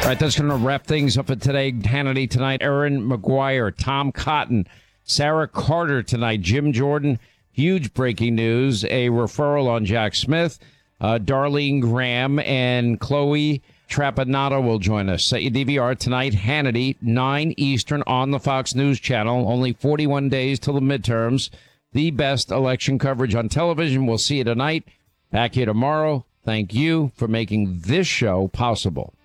All right, that's going to wrap things up for today. Hannity tonight, Erin McGuire, Tom Cotton, Sarah Carter tonight, Jim Jordan. Huge breaking news, a referral on Jack Smith. Darlene Graham and Chloe Trapanado will join us. Set your DVR tonight, Hannity, 9 Eastern on the Fox News Channel. Only 41 days till the midterms. The best election coverage on television. We'll see you tonight. Back here tomorrow. Thank you for making this show possible.